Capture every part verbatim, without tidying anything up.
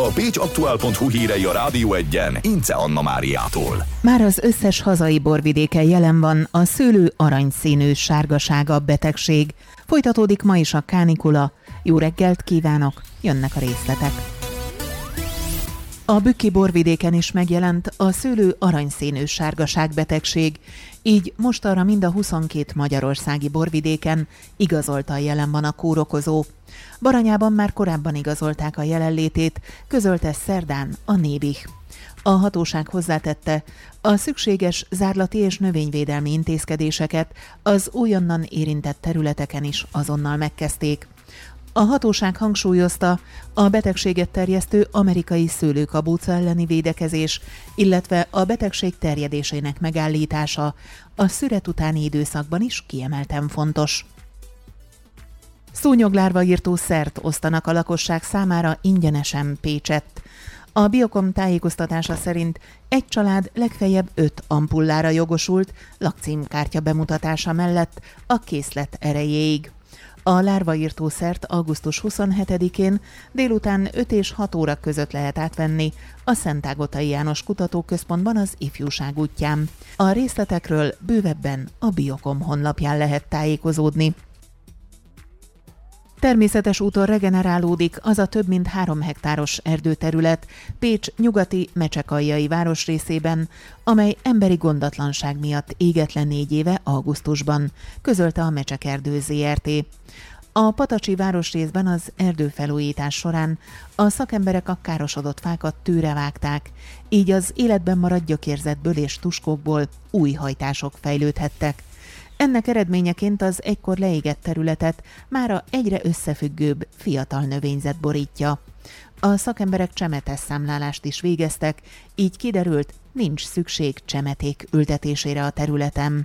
A pécsaktuál pont hu hírei a Rádió Egyen Ince Anna Máriától. Már az összes hazai borvidéken jelen van a szőlő aranyszínű sárgasága betegség. Folytatódik ma is a kánikula. Jó reggelt kívánok, jönnek a részletek. A bükki borvidéken is megjelent a szőlő aranyszínű sárgaság betegség, így mostanra mind a huszonkét magyarországi borvidéken igazoltan jelen van a kórokozó. Baranyában már korábban igazolták a jelenlétét, közölte szerdán a Nébih. A hatóság hozzátette, a szükséges zárlati és növényvédelmi intézkedéseket az újonnan érintett területeken is azonnal megkezdték. A hatóság hangsúlyozta, a betegséget terjesztő amerikai szőlőkabóca elleni védekezés, illetve a betegség terjedésének megállítása a szüret utáni időszakban is kiemelten fontos. Szúnyoglárvairtó szert osztanak a lakosság számára ingyenesen Pécsett. A Biokom tájékoztatása szerint egy család legfeljebb öt ampullára jogosult lakcímkártya bemutatása mellett a készlet erejéig. A lárvairtószert augusztus huszonhetedikén délután öt és hat óra között lehet átvenni a Szentágotai János Kutatóközpontban az Ifjúság útján. A részletekről bővebben a Biokom honlapján lehet tájékozódni. Természetes úton regenerálódik az a több mint három hektáros erdőterület Pécs nyugati Mecsekaljai városrészében, amely emberi gondatlanság miatt égett le négy éve augusztusban, közölte a Mecsekerdő zé er té. A patacsi városrészben az erdőfelújítás során a szakemberek a károsodott fákat tőre vágták, így az életben maradt gyökérzetből és tuskókból új hajtások fejlődhettek. Ennek eredményeként az egykor leégett területet mára egyre összefüggőbb fiatal növényzet borítja. A szakemberek csemetes számlálást is végeztek, így kiderült, nincs szükség csemeték ültetésére a területen.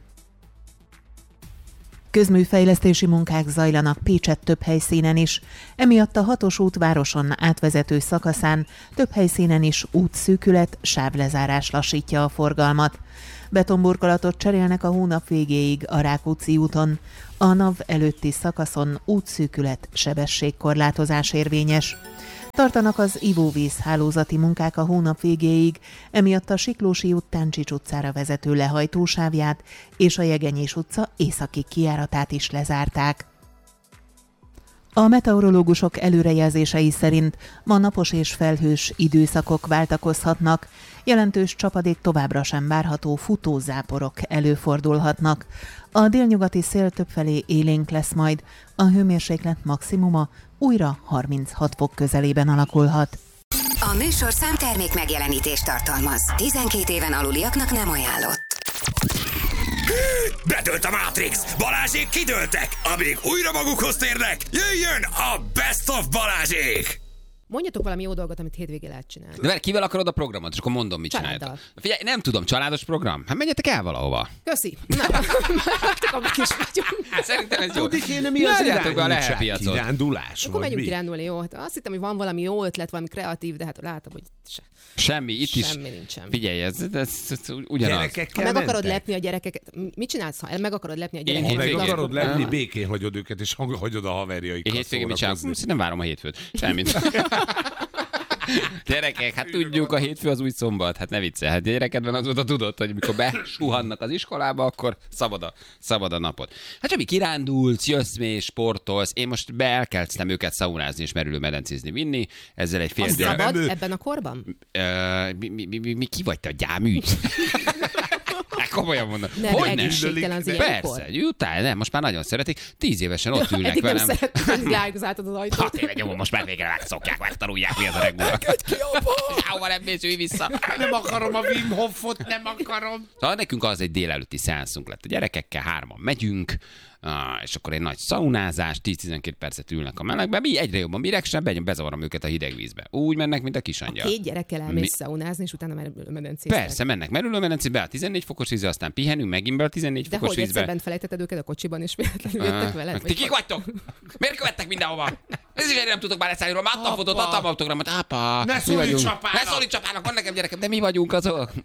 Közműfejlesztési munkák zajlanak Pécsett több helyszínen is, emiatt a hatos út városon átvezető szakaszán több helyszínen is útszűkület, sávlezárás lassítja a forgalmat. Betonburkolatot cserélnek a hónap végéig a Rákóczi úton. A NAV előtti szakaszon útszűkület, sebességkorlátozás érvényes. Tartanak az ivóvíz hálózati munkák a hónap végéig, emiatt a Siklósi út Táncsics utcára vezető lehajtósávját és a Jegenyés utca északi kijáratát is lezárták. A meteorológusok előrejelzései szerint ma napos és felhős időszakok váltakozhatnak, jelentős csapadék továbbra sem várható, futózáporok előfordulhatnak. A délnyugati szél többfelé élénk lesz majd, a hőmérséklet maximuma újra harminchat fok közelében alakulhat. A műsorszám termék megjelenítést tartalmaz. tizenkét éven aluliaknak nem ajánlott. Bedőlt a Matrix! Balázsék kidőltek! Amíg újra magukhoz térnek, jöjjön a Best of Balázsék! Mondjatok valami jó dolgot, amit hétvégén lehet csinálni. De mert kivel akarod a programot, és akkor mondom, mit csináljátok. Figyelj, nem tudom, családos program? Hát menjetek el valahova. Köszi. Na, akkor meg is vagyunk. Hát szerintem ez jó. Tudni kéne, mi az irányítság, kirándulás? Akkor megyünk kirándulni, jó. Azt hittem, hogy van valami jó ötlet, valami kreatív, de hát látom, hogy se. Semmi, itt is. Semmi nincsen. Figyelj, ez, ez, ez, ez ugyanaz. Ha meg akarod lepni a gyerekeket, mit csinálsz, ha meg akarod lepni a gyerekeket? Ha meg akarod lepni, békén hagyod őket, és hagyod a haverjaikat. Én hétvégén mit csinálok? Szerintem várom a hétfőt. Semmit. Gyerekek, hát tudjuk, a hétfő az új szombat. Hát ne viccelj, hát gyerekedben azóta tudod, hogy mikor besuhannak az iskolába, akkor szabad a, szabad a napot. Hát semmi, kirándulsz, jössz mély, sportolsz. Én most be elkezdtem őket szaunázni és merülőmedencézni vinni. Ezzel egy fél... Az szabad ő... ebben a korban? Uh, mi, mi, mi, mi, mi ki vagy te, a gyámügy? Komolyan mondom. Nem, hogy egészségtelen az ilyenkor. Persze, jutál, nem, most már nagyon szeretik. Tíz évesen ott ülnek eddig velem. Eddig nem szeretik, ráigazáltad az ajtót. Hát tényleg nyomom, most már végre megszokják, megtanulják, mi az a regula. Elködj ki, apa! Hova nem mész, ülj vissza. Nem akarom a Wim Hofot, nem akarom. Szóval nekünk az egy délelőtti szeánszunk lett. A gyerekekkel hárman megyünk, Ah, és akkor egy nagy szaunázás, tíz-tizenkét percet ülnek a melegben, mi egyre jobban miregsebb, bezavarom őket a hideg vízbe. Úgy mennek, mint a kisangyal. A két gyerekkel elmész mi... szaunázni, és utána merülőmedencéztek. Persze, mennek merülőmedencébe, a tizennégy fokos vízbe, aztán pihenünk, megint be a tizennégy de fokos vízbe. De hogy egyszer bent felejtetted őket a kocsiban, és véletlenül jöttek veled? Ti kik vagytok? Miért követtek mindenhova? Ez is nem tudok már leszállni róla, adtam fotót, adtam autogramot. Apa, ne szólíts csapának! Ne szólíts csapának, van nekem gyerekem, de mi vagyunk azok. Mit követtek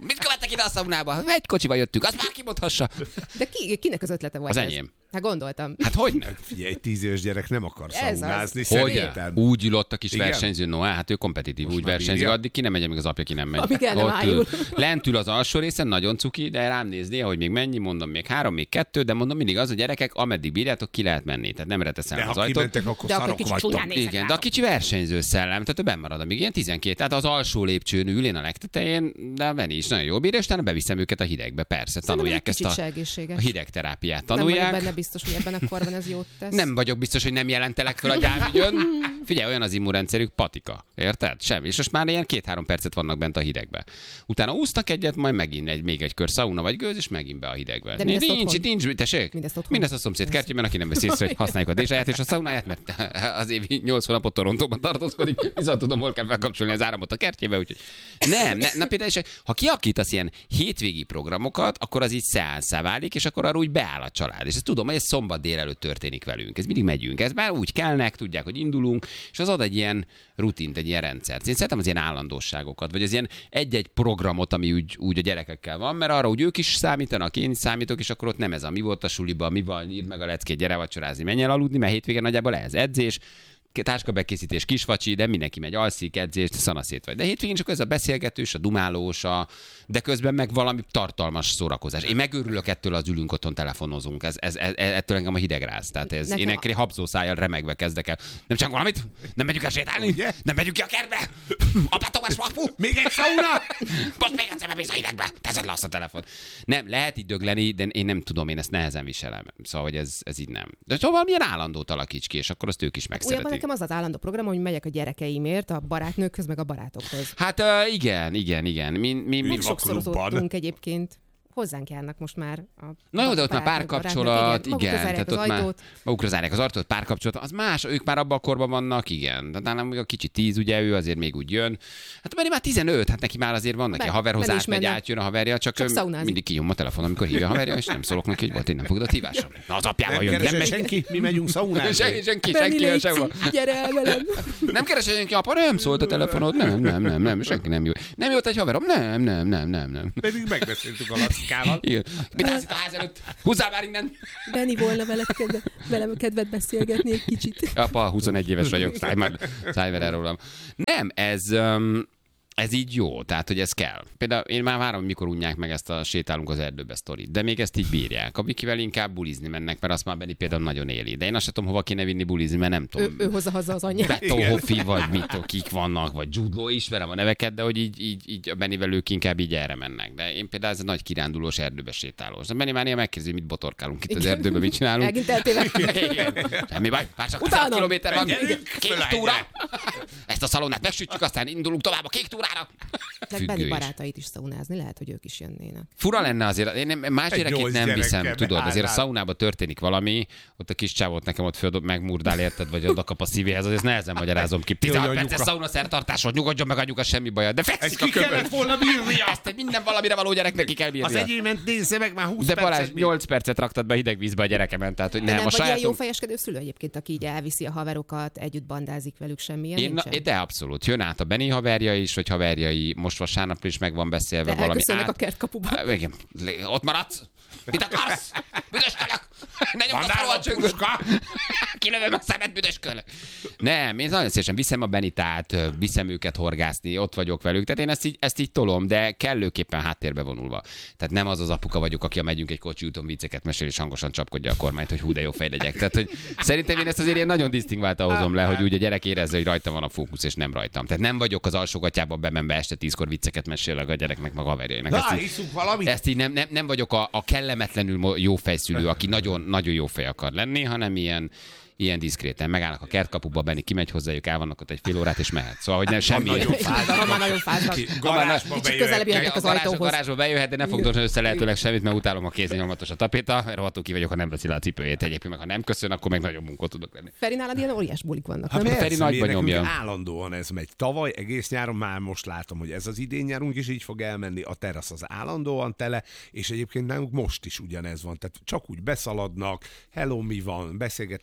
Gyertek ide a szaunába, egy kocsival jöttünk, azt már kimondhassa. De ki, kinek az ötlete volt Az ez? enyém. Hát gondoltam. Hát hogy nem? Figyelj, egy tíz éves gyerek nem akar Ez szaunázni. Hogy? Szerintem. Úgy ülott a kis Igen? versenyző, no, hát ő kompetitív, Most úgy már versenyzik, írja? addig ki nem megy, amíg az apja ki nem megy. Amíg el nem Ott ájul. ül. Lent ül az alsó részen, nagyon cuki, de rám nézni, hogy még mennyi, mondom, még három, még kettő, de mondom mindig az, a gyerekek, ameddig bírjátok, ki lehet menni. Tehát nem reteszem De az ha ajtót. kimentek, akkor De akkor szarok kicsit vagytok. csúnyán nézek Igen, rá. de a kicsi versenyző szellem, tehát ő benn marad, amíg ilyen tizenkét, tehát az alsó lépcsőn ül, én a legtetején, de a Veni is nagyon jól bírja, és utána beviszem őket a hidegbe, persze, tanulják ezt a, a hidegterápiát. Nem Tanulják. vagyok benne biztos, hogy ebben a korban ez jót tesz. Nem vagyok biztos, hogy nem jelentelek fel a gyámügyön. Figyelj, olyan az immunrendszerük, patika. Érted? Semmi. És most már ilyen két-három percet vannak bent a hidegbe. Utána úsznak egyet, majd megint egy, még egy kör szauna vagy gőz, és megint be a hidegbe. De mindezt nincs, otthon? nincs, tessék? Mindezt otthon? Mindezt a szomszéd kertjében, aki nem veszi észre, hogy használjuk a dézsáját és a szaunáját, mert az évi nyolc hónapot Torontóban tartózkodik, viszont tudom, hol kell felkapcsolni az áramot a kertjébe, úgyhogy nem, ne, na például, ha kiakítasz ilyen hétvégi programokat, akkor az így szeánszá válik, és akkor arra úgy beáll a család. És ezt tudom, hogy ez szombat délelőtt történik velünk. Ez mindig megyünk. Ez már úgy kelnek, tudják, hogy indulunk, és az ad egy ilyen rutint, egy ilyen rendszert. Én szeretem az ilyen állandóságokat, vagy az ilyen egy-egy programot, ami úgy, úgy a gyerekekkel van, mert arra úgy ők is számítanak, én is számítok, és akkor ott nem ez a mi volt a suliba, mi van, írd meg a leckét, gyere vacsorázni, menj el aludni, mert hétvégén nagyjából ez edzés, táskabekkészítés, kisvacsi, de mindenki megy, alszik, edzés, szanaszét vagy. De hétvégén csak ez a beszélgetős, a dumálós, a... de közben meg valami tartalmas szórakozás. Én megőrülök ettől, az ülünk otthon, telefonozunk. Ez, ez, ez, ettől engem a hideg ráz. Tehát ez, Nekem én ekkor habzószájjal remegve kezdek el. Nem csak valamit? Nem megyünk el sétálni? Ugye? Nem megyünk ki a kertbe? Apa, Tomás, Mapu! Még egy szauna? Most még egyszer bemész a hidegbe, teszed le azt a telefon. Nem, lehet így dögleni, de én nem tudom, én ezt nehezen viselem. Szóval, hogy ez, ez így nem. De szóval milyen állandót alakíts ki, és akkor azt ők is Olyan megszeretik. nekem az az állandó program, hogy megyek a gyerekeimért, a barátnőkhöz, meg a barátokhoz. Hát uh, igen, igen, igen. Mi, mi, mi... Még sokszorozottunk klubban. egyébként. Hozzánk járnak most már a Na jó, de ott már barátnők, párkapcsolat, barátnők, igen, magukra zárják tehát az ott már ajtót. magukra zárják az ajtót, párkapcsolat, az más, ők már abban a korban vannak, igen. De nálam még a kicsi tíz, ugye ő azért még úgy jön. Hát Meri már tizenöt, hát neki már azért van, neki Be- haverhoz bele is átmegy, menne. átjön a haverja, csak, Csak ő szaunázik. mindig kinyom a telefon, amikor hívja a haverja, és nem szólok neki, hogy volt, én nem fogod a hívásra. Na, az apjával Nem jön, nem keresett megy. senki? Mi megyünk szaunázni. Senki, senki, Benni, senki, légy sehova. szí- gyere el velem. Nem keresett senki, apa, nem szólt a telefonod, nem, nem, nem, nem, senki nem jó. Nem jött egy haverom, nem, nem, nem, nem, nem. Pedig megbeszéltük a Lackával. Igen. Mit állsz itt a ház előtt? Húzzál már innen! Benni volna veled kedve, velem kedvet beszélgetni egy kicsit. Apa, huszonegy éves vagyok, szállj már, szállj már el rólam. Nem, ez, um, ez így jó, tehát, hogy ez kell. Például én már várom, mikor unják meg ezt a sétálunk az erdőbe sztorit, de még ezt így bírják. A Vikivel inkább bulizni mennek, mert azt már Benni például nagyon éli. De én azt sem tudom, hova kéne vinni bulizni, mert nem tudom. Ő, ő hozza haza az anyját. Beto Hoffi, vagy mit tudom, kik vannak, vagy Jude Law, ismerem a neveket, de hogy így, így, így a Bennivel ők inkább így erre mennek. De én például ez a nagy kirándulós erdőbe sétálós. De Benni már néha megkérdezi, mit botorkálunk itt az Igen. erdőben, mit csinálunk. Megint eltévedtünk. Igen. Semmi baj, már csak Utána. tíz kilométer van. Gyerünk, Kék fölállj túra. le. Ezt a szalonnát megsütjük, aztán indulunk tovább a kék túrára. Benni Függő is. barátait is szaunázni, lehet, hogy ők is jönnének. Fura lenne azért, én nem, más Egy gyerekét nyolc nem gyerekkel viszem, tudod, beáll azért a rá. szaunába történik valami, ott a kis csávót nekem ott föl megmurdál, érted, vagy oda kap a szívéhez, azért nehezen magyarázom ki. tizenhat Jó, perces anyuka. szauna szertartás, hogy nyugodjon meg anyuka, semmi baja, de Ezt fekszik a ki köbön. kellett volna bírnia. Ezt egy minden valamire való gyereknek ki kell Az bírnia. egyément nézze meg már húsz De Balázs, percet. nyolc percet raktad be a hideg vízbe a gyerekemen, tehát hogy De nem, nem a vagy ilyen sajátom... jó fejeskedő szülő egyébként, aki így elviszi a haverokat, együtt bandázik velük, semmilyen Én, nincsen? de abszolút. Jön át a Benni haverja is, vagy haverjai, most vasárnap is meg van beszélve De valami elköszönnek át. a kertkapuba. Á, igen. Lé- Ott maradsz? Mit akarsz? Büdöskölök! Ne nyomd a Vadállat szarval csöngöt! puska! Kilövöm a szemet, büdöskölök! Nem, én nagyon szívesen viszem a Benitát, viszem őket horgászni, ott vagyok velük, tehát én ezt így, ezt így tolom, de kellőképpen háttérbe vonulva. Tehát nem az az apuka vagyok, aki a megyünk egy kocsi úton vicceket mesél, és hangosan csapkodja a kormányt, hogy hú, de jó fej legyek. Tehát, hogy szerintem én ezt azért ilyen nagyon disztingváltan hozom le, hogy úgy a gyerek érezze, hogy rajta van a fókusz, és nem rajtam. Tehát nem vagyok az alsógatjában bemenve este tízkor vicceket mesélek a gyereknek, meg a haverjainak. Ezt Na, így- hiszunk valamit. ezt így nem, nem, nem vagyok a, a kellemetlenül mo- jó fejszülő, aki nagyon, nagyon jó fej akar lenni, hanem ilyen, ilyen diszkréten. Megállnak a kertkapuba, Benni kimegy hozzájuk, el vannak ott egy fél órát, és mehet. Szóval, hogy nem semmi. Nagyon Ha már nagyon fáznak. Garázsba Kicsit közelebb bejöhet. jöhetnek az A garázsba, ajtóhoz. garázsba bejöhet, de ne fogdon össze lehetőleg semmit, mert utálom a kézi nyomatos a tapéta, mert rohadtul ki vagyok, ha nem veszi le a cipőjét egyébként, meg ha nem köszön, akkor meg nagyon munkot tudok lenni. Feri, nálad ilyen óriás bulik vannak, Hát nem? Feri persze, nagyban miért nekünk nyomja. állandóan ez megy. Tavaly egész nyáron már most látom, hogy ez az idén nyárunk is így fog elmenni, a terasz az állandóan tele, és egyébként nálunk most is ugyanez van. Tehát csak úgy beszaladnak, hello, mi van, beszélgetnek egy kicsit,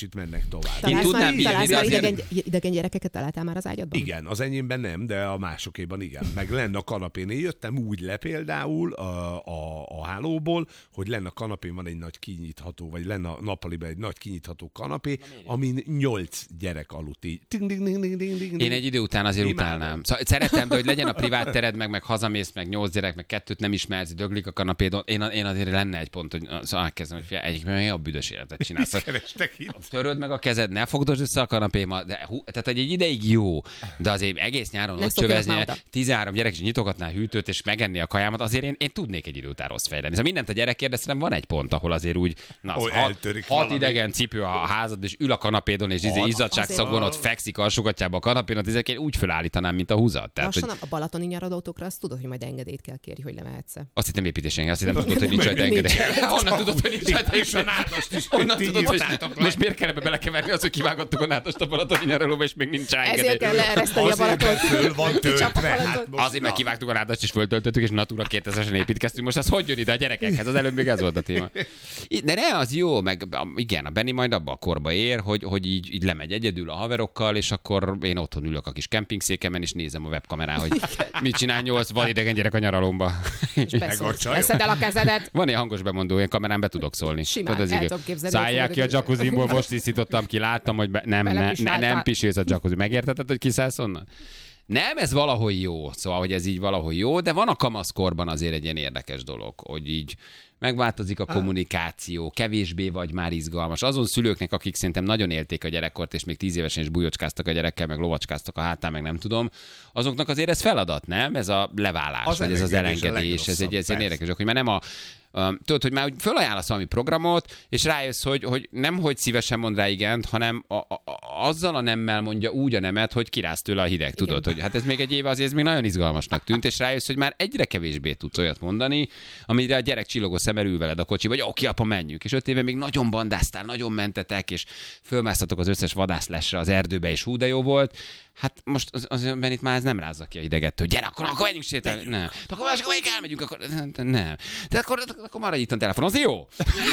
kicsit mennek tovább. Én Találsz tudnám már, bírni, találsz de már azért- idegen, idegen gyerekeket találtál már az ágyadban? Igen, az enyémben nem, de a másokéban igen. Meg lenne a kanapén. Én jöttem úgy le például a, a, a hálóból, hogy lenne a kanapén van egy nagy kinyitható, vagy lenne a nappaliban egy nagy kinyitható kanapé, amin nyolc gyerek aludt így. Ding, ding, ding, ding, ding, ding. Én egy idő után azért Imádom. utálnám. Szóval szeretem, de hogy legyen a privát tered, meg, meg hazamész, meg nyolc gyerek, meg kettőt nem ismersz, döglik a kanapédon. Én, én azért lenne egy pont, hogy szóval elkezdem, hogy fia, egyik meg a büdös életet csinálsz. Kerestek itt. Töröd meg a kezed, ne fogdosd össze a kanapémat, de hú, tehát egy ideig jó, de azért egész nyáron Ne ott szokjanak csövezni, már oda. tizenhárom gyerek is nyitogatná a hűtőt és megenni a kajámat, azért én, én tudnék egy idő után rossz fej lenni. Szóval mindent a gyerek kérdez, van egy pont, ahol azért úgy, na, az Ahol hat, eltörik hat valami. idegen cipő a házad, és ül a kanapédon, és izé izzadságszaggon ott fekszik alsógatjába a kanapén, ezek én úgy fölállítanám, mint a húzat. Tehát, hogy Lassan a balatoni nyaralótokra azt tudod, hogy majd engedélyt kell kérni, hogy lemehetsz. azt hittem építésen, azt hittem tudod, hogy nincs rajta engedély. Honnan tudod, hogy nincs rajta És a engedély? nádast is Honnan ti tudod, hogy írtátok le. most miért kell ebbe belekeverni az, hogy kivágottuk a nátast a balatoni nyaralóba, és még nincs rá engedély? Ezért kell leereszteni a Azért, mert Balatont. föl van Kicsap a töltve. Hát Balaton. most, Azért, mert na. kivágtuk a nádast, és föltöltöttük, és Natura kétezresen építkeztünk. Most az hogy jön ide a gyerekekhez? Az előbb még ez volt a téma. De ne, az jó, meg a- igen, a Benni majd abba a korba ér, hogy, hogy így, így lemegy egyedül a haverokkal, és akkor én otthon ülök a kis kempingszékemen, és nézem a webkamerán, hogy mit csinál nyolc vadidegen gyerek a nyaralomba. Beszólsz. Veszed el a kezedet. Van ilyen hangos bemondó, én kamerán be tudok szólni. Simán, Tudod, az el igaz. tudom képzelni, Szállják hogy ki a fogod- jacuzzimból, most tisztítottam ki, láttam, hogy be, nem, ne, ne, Belepisáltál. nem pisélsz a jacuzzi. Megértetted, hogy kiszállsz onnan? Nem, ez valahol jó, szóval, hogy ez így valahol jó, de van a kamaszkorban azért egy ilyen érdekes dolog, hogy így megváltozik a kommunikáció, kevésbé vagy már izgalmas. Azon szülőknek, akik szerintem nagyon élték a gyerekkort, és még tíz évesen is bujocskáztak a gyerekkel, meg lovacskáztak a hátán, meg nem tudom, azoknak azért ez feladat, nem? Ez a leválás, Az vagy ez az elengedés a elengedés, ez egy, ez egy legrosszabb, érdekes dolog, hogy már nem a Um, tudod, hogy már úgy fölajánlasz valami programot, és rájössz, hogy, hogy nem hogy szívesen mond rá igent, hanem a, a, a, azzal a nemmel mondja úgy a nemet, hogy kirász tőle a hideg. Tudod, hogy hát ez még egy éve, azért ez még nagyon izgalmasnak tűnt, és rájössz, hogy már egyre kevésbé tudsz olyat mondani, amire a gyerek csillogó szemmel ül veled a kocsiba, vagy oké, apa, menjünk. És öt éve még nagyon bandáztál, nagyon mentetek, és fölmásztatok az összes vadászlesre az erdőbe, és hú, de jó volt. Hát most az, az önben itt már ez nem rázza ki a hideget, hogy gyere, akkor, akkor menjünk sétálni. Nem. De akkor más, akkor melyik elmegyünk, akkor nem. De akkor, akkor maradj itt a telefonon, jó?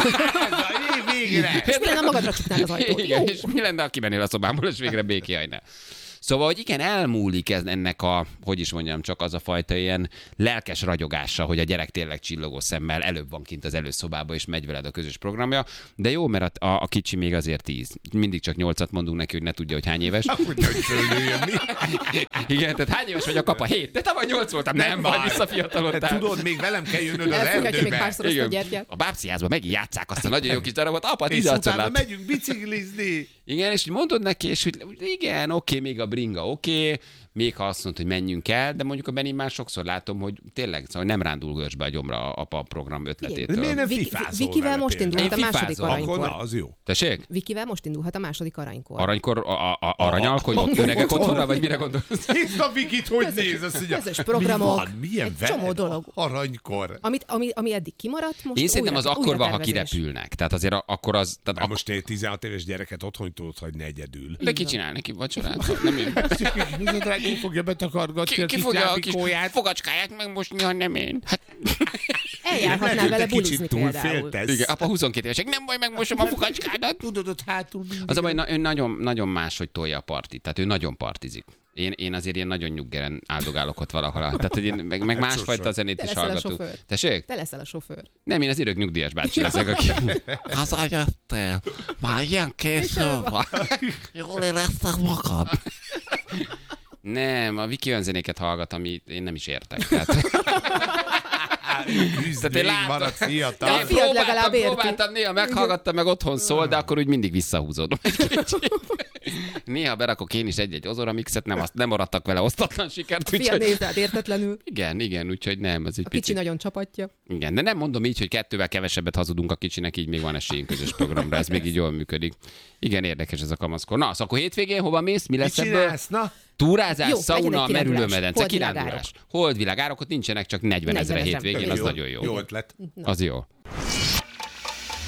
Végre. És mi lenne, magadra csuknád az ajtót? Igen, Jó. és mi lenne, ha kimennél a szobámból, és végre békéhajnál? Szóval, hogy igen, elmúlik ez, ennek a, hogy is mondjam, csak az a fajta ilyen lelkes ragyogása, hogy a gyerek tényleg csillogó szemmel előbb van kint az előszobába, és megy veled a közös programja. De jó, mert a, a kicsi még azért tíz. Mindig csak nyolcat mondunk neki, hogy ne tudja, hogy hány éves. Hogy hogy fölnőjön mi? Igen, tehát hány éves vagy a kapa? Hét. De tavaly nyolc voltam. Nem, vagy várj. visszafiatalodtál. Tudod, még velem kell jönnöd az Elfogadja még erdőbe. párszor azt a gyertyát. A bábszínházban megint játsszák azt a nagyon jó kis darabot. Apa, És tizenhatszor utána lát. megyünk biciklizni. Igen, és mondod neki, és hogy igen, oké, még a bringa, oké, még ha azt mondod, hogy menjünk el, de mondjuk a Benni már sokszor látom, hogy tényleg szóval nem rándul görcsbe a gyomra a apa program ötletétől. Miért nem Viki- fifázol Vikivel vele most például? indult a Én második fifázom. Akkor aranykor. na, az jó. Tessék? Vikivel most indulhat a második aranykor. Aranykor, a, a, a aranyalkony, ott öregek otthonra, vagy mire gondolsz? Nézd a Vikit, hogy néz, azt mondja. közös programok, Mi van? Milyen egy veled? csomó dolog. Aranykor. Amit, ami, ami eddig kimaradt, most Én szerintem az újra, akkor van, ha újratervezés. kirepülnek. Tehát azért a- akkor az... Tehát Na ak- most egy tizenhat éves gyereket otthon tudod hagyni egyedül. de ki csinál neki vacsorát? Nem én. Ki fogja betakargatni Ki, ki fogja a kis fogacskáját megmosni, ha nem én? Hát Eljárhatnál vele bulizni túl például. féltesz. igen, apa huszonkettő évesek, nem baj, megmosom a fogacskádat. Tudod, ott hátul mindig. Az a baj, na, ő nagyon, nagyon más, hogy tolja a partit. Tehát ő nagyon partizik. Én, én azért ilyen nagyon nyuggeren áldogálok ott valahol. Tehát, hogy én, meg, meg másfajta zenét Te is leszel a hallgatunk. sofőr. Tessék? Te leszel a sofőr. Nem, én az örök nyugdíjas bácsi leszek, aki... Hazajöttél, már ilyen késő van. Jól érezted magad? Nem, a Viki olyan zenéket hallgat, amit én nem is értek. Tehát... Küzd, Tehát én még látom- marad fiatal. Én A fiad legalább próbáltam, érti. próbáltam, néha meghallgattam, meg otthon szól, de akkor úgy mindig visszahúzódom egy kicsit. Néha berakok én is egy-egy Ozora mixet, nem, azt, nem maradtak vele osztatlan sikert. A fiad úgyhogy... néz rád értetlenül. Igen, igen, úgyhogy nem, az egy A kicsi picit. nagyon csapatja. Igen, de nem mondom így, hogy kettővel kevesebbet hazudunk a kicsinek, így még van esélyünk közös programra, ez még így jól működik. Igen, érdekes ez a kamaszkor. Na, szóval akkor hétvégén hova mész? Mi Mit lesz ebből? csinálsz? Na, Túrázás, Jó, szauna, legyen egy kirándulás. merülőmedence, Holdvilágárok. kirándulás. Holdvilágárok, ott nincsenek csak negyven ezre negyven ezren. hétvégén, az jó, nagyon jó. Jó ötlet. Az jó.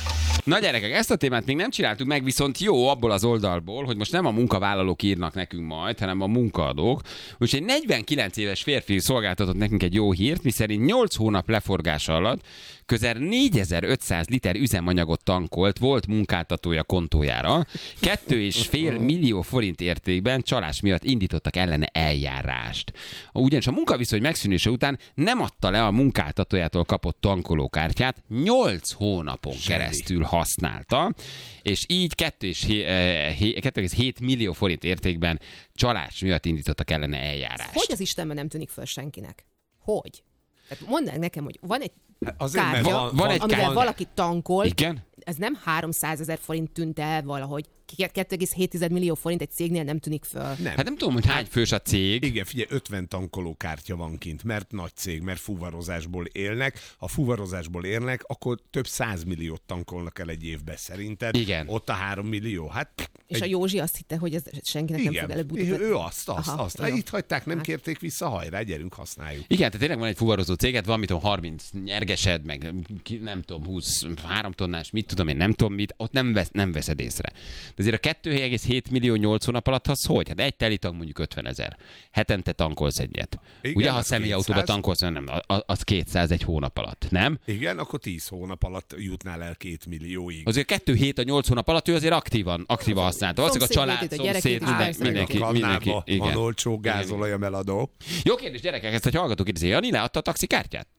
Na gyerekek, ezt a témát még nem csináltuk meg, viszont jó abból az oldalból, hogy most nem a munkavállalók írnak nekünk majd, hanem a munkaadók. Úgyhogy egy negyvenkilenc éves férfi szolgáltatott nekünk egy jó hírt, miszerint nyolc hónap leforgása alatt közel négyezer-ötszáz liter üzemanyagot tankolt volt munkáltatója kontójára. Kettő és fél millió forint értékben csalás miatt indítottak ellene eljárást. Ugyanis a munkaviszony megszűnése után nem adta le a munkáltatójától kapott tankolókártyát, nyolc hónapon keresztül használta, és így kettő egész hét millió forint értékben csalás miatt indítottak ellene eljárást. Hogy az Istenben nem tűnik föl senkinek? Hogy? Tehát mondd nekem, hogy van egy Azért, mert kártya, van- van egy amivel kártya. valaki tankol, Igen? ez nem háromszázezer forint tűnt el valahogy. kettő egész hét millió forint egy cégnél nem tűnik föl. Nem. Hát nem tudom, hogy hány fős a cég. Igen, figyelj, ötven tankolókártya van kint, mert nagy cég, mert fuvarozásból élnek. Ha fuvarozásból élnek, akkor több százmilliót tankolnak el egy évbe szerinted. Igen. Ott a három millió, hát... És egy... a Józsi azt hitte, hogy ez senkinek nem fog Igen, előbb-utóbb. ő azt, azt, Aha, azt. jó. Itt hagyták, nem Hát. kérték vissza, hajrá, gyerünk, használjuk. Igen, tehát tényleg van egy fuvarozó céget, van, mit tudom, harminc nyergesed, meg ki- nem tudom, huszonhárom tonnás, mit tudom én, nem tudom mit, ott nem, vesz, nem veszed észre. De azért a kettő egész hét millió nyolc hónap alatt az hogy? Hát egy telitag mondjuk ötvenezer. Hetente tankolsz egyet. Igen, Ugye, ha az személyautóba kétszáz. tankolsz, nem, a- az kétszáz egy hónap alatt, nem? Igen, akkor tíz hónap alatt jutnál el két millióig. Azért kettő hét a nyolc hónap alatt ő azért aktívan, aktívan használta. Valószínűleg a család, Szomszédjét, a szomszéd, gyerekét, minden, persze. mindenki, mindenki. Kannába van Igen. olcsó gázolajam eladó. Jó kérdés, gyerekek, ezt egy hallgató kérdezi. Jani leadta a taxikártyát?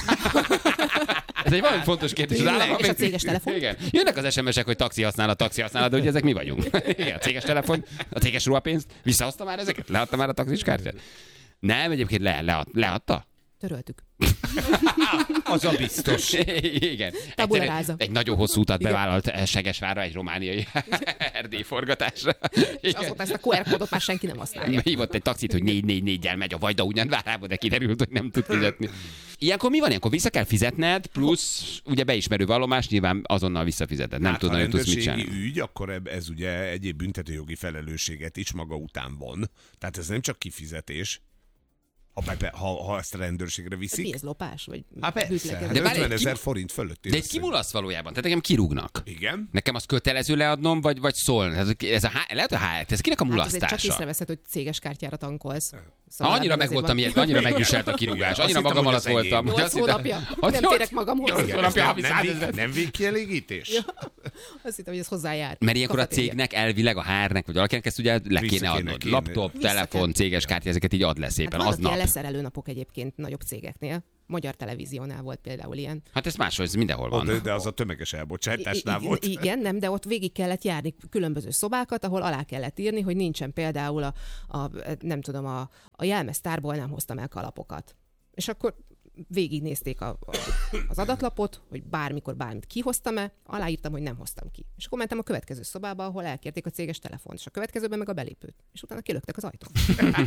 Ez egy valami fontos kérdés. Az Tényleg? állam- És a céges telefon? Igen. Jönnek az es em esek, hogy taxi használat, taxi használat, de ugye ezek mi vagyunk? Igen, a céges telefon, a céges ruhapénzt. Visszahozta már ezeket? Leadta már a taxis kártyát? Nem, egyébként le, lead, leadta? Töröltük. Az a biztos. Igen. Tabula Egyszer rasa. Egy nagyon hosszú utat bevállalt Segesvárra egy romániai erdély forgatásra. És azóta ezt a kú er kódot már senki nem használja. Hívott egy taxit, hogy négy négy négyel megy a Vajda Ugyanvárába, de kiderült, hogy nem tud fizetni. Ilyenkor mi van? Ilyenkor vissza kell fizetned, plusz ugye beismerő vallomás, nyilván azonnal visszafizeted. Nem Hát, tudod, ha hogy tudsz mit rendőrségi csinálni. ügy, akkor eb- ez ugye egyéb büntetőjogi felelősséget is maga után von. Tehát ez nem csak kifizetés. Ha, be, ha, ha ezt a rendőrségre Mi viszik. ez, lopás? Vagy Hát persze, bűtlekedés? De várj, ötven ezer ki- forint fölött. De egy kimulasz valójában, tehát engem kirúgnak. Igen. Nekem az kötelező leadnom, vagy, vagy szólni? Ez, ez a, há- lehet a há- ez kinek a Hát azért csak mulasztása? észreveszed, hogy céges kártyára tankolsz. Ha Szóval annyira nem meg azért voltam van- ilyet, annyira megviselt a kirúgás, Azt annyira hittem, magam hogy alatt az enyém. voltam. hogy Nyolc azt hittem- hónapja. Az Nem nyolc- férek magamhoz. nyolc Igen, hónapja ez havi nem, nem, százezer. vég, nem végkielégítés? Azt hittem, hogy ez hozzájár. Mert ilyenkor a Kafetéria. cégnek elvileg a há er-nek, vagy valakinek ezt ugye le Vissza kéne kéne adnod. kérni. Laptop, Vissza telefon, kell. céges kártya, ezeket így ad le Hát szépen, vannak aznap. ilyen leszerelő napok egyébként nagyobb cégeknél. Magyar Televíziónál volt például ilyen. Hát ez máshol, ez mindenhol Oh, de, van. de az a tömeges elbocsátásnál I- volt. Igen, nem, de ott végig kellett járni különböző szobákat, ahol alá kellett írni, hogy nincsen például a, a nem tudom, a, a jelmeztárból nem hoztam el kalapokat. És akkor végignézték a, a, az adatlapot, hogy bármikor bármit kihoztam-e, aláírtam, hogy nem hoztam ki. És akkor mentem a következő szobába, ahol elkérték a céges telefont, és a következőben meg a belépőt. És utána kilöktek az ajtón.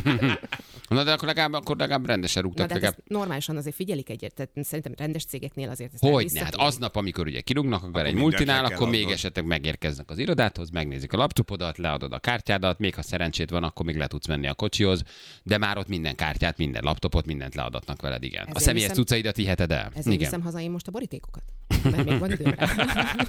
Na de akkor legalább, akkor legalább rendesen Na, rúgtak. de hát legalább. ezt normálisan azért figyelik egyet, tehát szerintem rendes cégeknél azért ezt Hogyne, vissza- hát aznap, amikor ugye kirúgnak, akkor egy mindent multinál, el kell akkor még adnod. esetleg megérkeznek az irodádhoz, megnézik a laptopodat, leadod a kártyádat, még ha szerencsét van, akkor még le tudsz menni a kocsihoz, de már ott minden kártyát, minden laptopot, mindent leadatnak veled, igen. A Ezért személyes viszem- cuccaidat viheted el. Ezért Igen. viszem haza én most a borítékokat. Mert még van időm rá.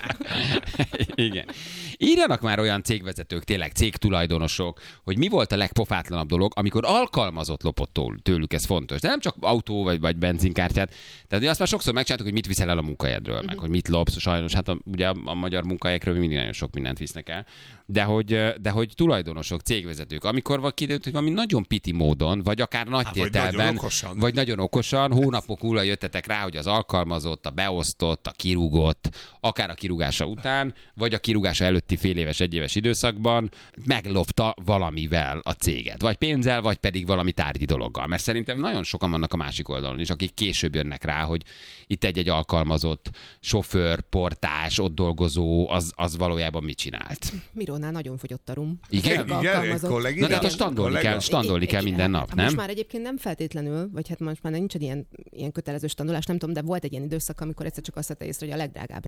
Igen. Írjanak már olyan cégvezetők, tényleg cégtulajdonosok, hogy mi volt a legpofátlanabb dolog, amikor alkalmazott lopott tól- tőlük, ez fontos. De nem csak autó vagy, vagy benzinkártyát. Tehát azt már sokszor megcsináltuk, hogy mit viszel el a munkahelyedről, meg hogy mit lopsz. Sajnos, hát a, ugye a, a magyar munkahelyekről mindig nagyon sok mindent visznek el. De hogy, de hogy tulajdonosok, cégvezetők, amikor van kiderült, hogy valami nagyon piti módon, vagy akár nagy Há, vagy tételben, nagyon okosan. vagy nagyon okosan, hónapok múlva jöttetek rá, hogy az alkalmazott, a beosztott, a kirúgott, akár a kirúgása után, vagy a kirúgása előtti fél éves, egyéves időszakban meglopta valamivel a céget. Vagy pénzzel, vagy pedig valami tárgyi dologgal. Mert szerintem nagyon sokan vannak a másik oldalon is, akik később jönnek rá, hogy itt egy-egy alkalmazott sofőr, portás, ott dolgozó, az, az valójában mit csinált. Mirónál nagyon fogyott a rum. Igen? Sok Igen, alkalmazott. kollégina? Na de hát a Igen. standolni Kollega. kell, standolni kell minden nap, Hát nem? Most már egyébként nem feltétlenül, vagy hát most már nincs ilyen, ilyen kötelező standolás, nem tudom, de volt egy ilyen időszak, amikor egyszer csak azt vette észre, hogy a legdrágább rum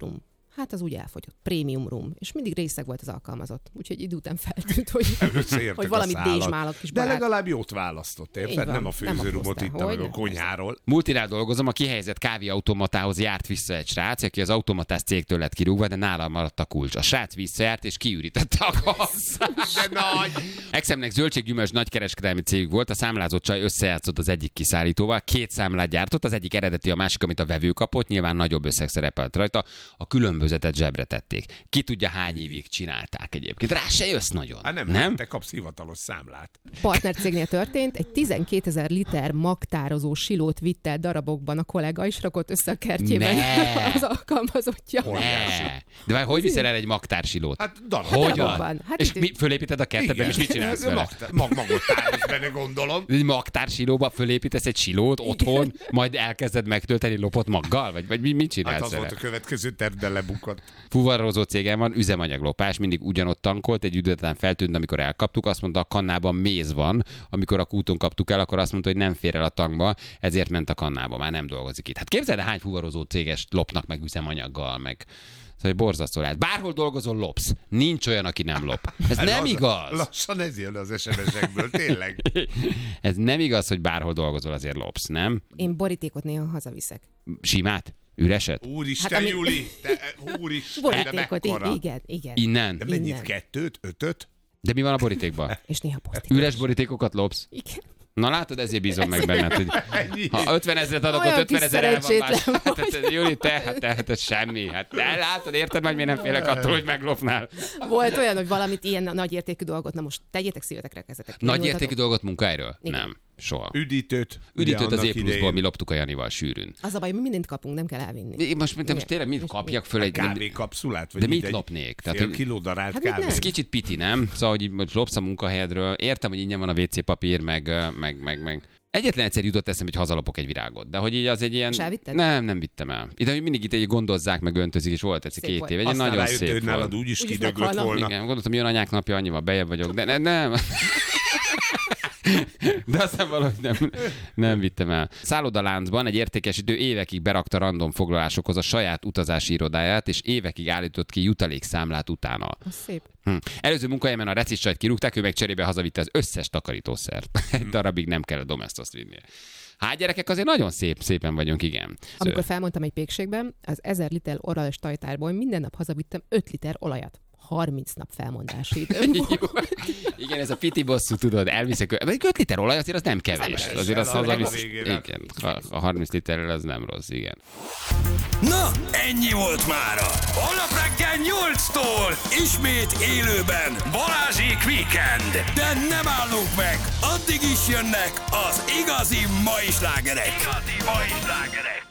Hát az úgy elfogyott. Premium room. És mindig részeg volt az alkalmazott. Úgyhogy idő után feltűnt, hogy, hogy valami dézsmálok kis De barát. legalább jót választott, érted? Nem a főzőrumot itt meg a konyháról. Multinál dolgozom, a kihelyezett kávéautomatához járt vissza egy srác, aki az automatás cégtől lett kirúgva, de nála maradt a kulcs. A srác visszajárt és kiürítette a kasszát. De nagy! Exemnek zöldséggyümölcs nagykereskedelmi cégük volt, a számlázott csaj összejátszott az egyik kiszállítóval, két számlát gyártott, az egyik eredeti, a másik, amit a vevő kapott, nyilván nagyobb összeg szerepelt rajta, a különbözetet zsebre tették. Ki tudja, hány évig csinálták egyébként. Rá se jössz nagyon. Hát nem, nem? te kapsz hivatalos számlát. Partnercégnél történt, egy tizenkétezer liter magtározó silót vitt el darabokban a kollega, és rakott össze a kertjében Ne. az alkalmazottja. Ne. De már hogy viszel el egy magtársilót? Hát darab. Hogyan? darabban. Hát és itt- mi, fölépíted a kertedben, és mit csinálsz vele? Mag, mag, magot tárolsz benne, gondolom. Egy magtársilóba fölépítesz egy silót otthon, majd elkezded megtölteni lopott maggal? Vagy, vagy mi, mit csinálsz Hát az vele? volt a következő terv, de lebukott. Fuvarozó cégem van, üzemanyaglopás, mindig ugyanott tankolt, egy idő után feltűnt, amikor elkaptuk, azt mondta, a kannában méz van, amikor a kúton kaptuk el, akkor azt mondta, hogy nem fér el a tankba, ezért ment a kannába, már nem dolgozik itt. Hát képzeld el, hány fuvarozó cégest lopnak meg üzemanyaggal, meg szóval borzasztó lehet. Bárhol dolgozol, lopsz. Nincs olyan, aki nem lop. Ez nem Lassan- igaz. Lassan ez jön az es em es-ekből, tényleg. Ez nem igaz, hogy bárhol dolgozol, azért lopsz, nem? Én borítékot néha hazaviszek. Simát? Üreset? Úristen, Hát ami- Juli! Te, úristen, de Borítékot, mekkora. igen, igen. Innen? De mennyit? Innen. Kettőt? Ötöt? De mi van a borítékban? És néha posztit. Üres borítékokat lopsz? Igen. Na látod, ezért bízom meg benned, hogy Ennyi. ha ötven ezeret adok, ott Olyan ötven kis ezer el van más. szerencsétlen Hát, hát, Júli, te, hát, te, hát ez semmi. Hát te látod, érted meg, miért nem félek attól, hogy meglopnál. Volt olyan, hogy valamit ilyen nagyértékű dolgot, na most tegyétek szívetekre kezdetek. Nagy értékű dolgot munkáiról? Igen. Nem, soha. Üdítőt. Üdítőt ugye az annak E pluszból idején. mi loptuk a Janival sűrűn. Az a baj, mi mindent kapunk, nem kell elvinni. Én Most, most, most tényleg mit kapjak föl egy... Kávékapszulát? Vagy De mit mit egy lopnék? Fél Tehát, hogy- kiló darált Hát mit kávé? nem? Ez kicsit piti, nem? Szóval, hogy így most lopsz a munkahelyedről. Értem, hogy ingyen van a vé cé papír, meg, meg, meg, meg. Egyetlen egyszer jutott eszembe, hogy hazalopok egy virágot. De hogy így az egy ilyen... És elvitted? Nem, nem vittem el. Itt mindig itt egy gondozzák, meg öntözik, és volt egyszer Szép két volt. év. Egy Aztán nagyon rájött, szép hogy nálad volt. úgyis Úgyis kidöglött meghalnak. volna. Igen, gondoltam, jön anyák napja, annyival bejebb vagyok, de ne, nem. De aztán valahogy nem, nem vittem el. Szállodaláncban egy értékesítő évekig berakta random foglalásokhoz a saját utazási irodáját, és évekig állított ki jutalékszámlát utána. Az szép. Hm. Előző munkahelyemen a reciscsajt kirúgták, ő meg cserébe hazavitte az összes takarítószert. Egy darabig nem kell a domestoszt vinnie. Hát gyerekek, azért nagyon szép, szépen vagyunk, igen. Amikor felmondtam egy pékségben, az ezer liter orralos tajtárból minden nap hazavittem öt liter olajat. harminc nap felmondási időm Jó. volt. Igen, ez a piti bosszú, tudod, elviszek. öt liter olaj azért az nem kevés. Nem Azért az kevés, hazavisz. a végére. Igen, a- a harminc literrel az nem rossz, igen. Na, ennyi volt mára. Holnap reggel nyolctól ismét élőben Balázsék Weekend. De nem állunk meg, addig is jönnek az igazi mai slágerek. Igazi mai slágerek.